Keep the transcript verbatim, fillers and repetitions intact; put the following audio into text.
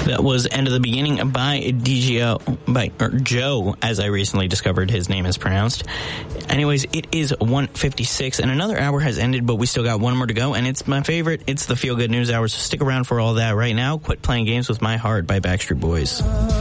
That was End of the Beginning by D J O, by or Joe, as I recently discovered his name is pronounced. Anyways, it is one fifty-six, and another hour has ended, but we still got one more to go, and it's my favorite. It's the Feel Good News Hour, so stick around for all that. Right now, Quit Playing Games with My Heart by Backstreet Boys.